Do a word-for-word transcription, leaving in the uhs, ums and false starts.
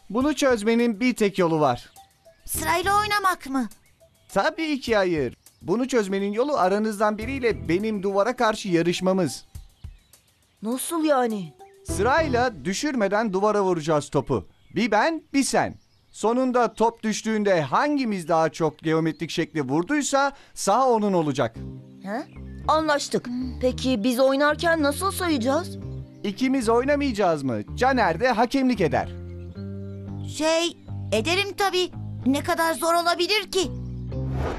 Bunu çözmenin bir tek yolu var. Sırayla oynamak mı? Tabii ki hayır. Bunu çözmenin yolu aranızdan biriyle benim duvara karşı yarışmamız. Nasıl yani? Sırayla düşürmeden duvara vuracağız topu. Bir ben, bir sen. Sonunda top düştüğünde hangimiz daha çok geometrik şekli vurduysa saha onun olacak. He? Anlaştık. Peki biz oynarken nasıl sayacağız? İkimiz oynamayacağız mı? Caner de hakemlik eder. Şey, ederim tabii. Ne kadar zor olabilir ki?